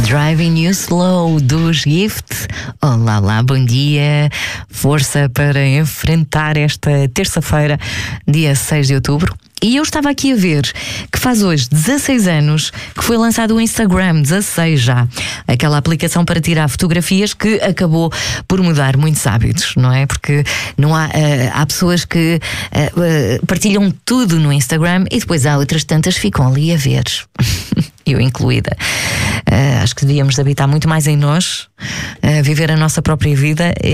Driving You Slow dos Gift. Olá, olá, bom dia. Força para enfrentar esta terça-feira, dia 6 de outubro. E eu estava aqui a ver que faz hoje 16 anos que foi lançado o Instagram, 16 já. Aquela aplicação para tirar fotografias que acabou por mudar muitos hábitos, não é? Porque não há pessoas que partilham tudo no Instagram e depois há outras tantas que ficam ali a ver. Eu incluída. Acho que devíamos habitar muito mais em nós, viver a nossa própria vida